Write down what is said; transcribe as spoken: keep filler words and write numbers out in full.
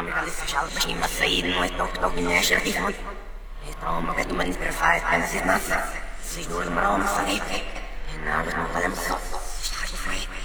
America special machine must say in West Dog Dog in National Island. يترون بقيت من برفايت كان سيد ناس سيدور المرأة مصانيتي إنها بتنقل مصر اشتحش فريد